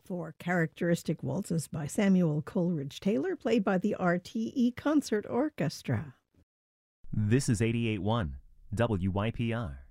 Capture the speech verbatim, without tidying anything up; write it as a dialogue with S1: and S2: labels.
S1: Four characteristic waltzes by Samuel Coleridge Taylor, played by the R T E Concert Orchestra.
S2: This is eighty-eight point one W Y P R.